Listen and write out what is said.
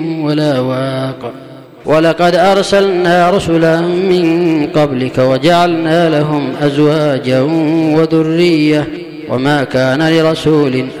ولا واق. ولقد أرسلنا رسلا من قبلك وجعلنا لهم أزواجا وذرية وما كان لرسول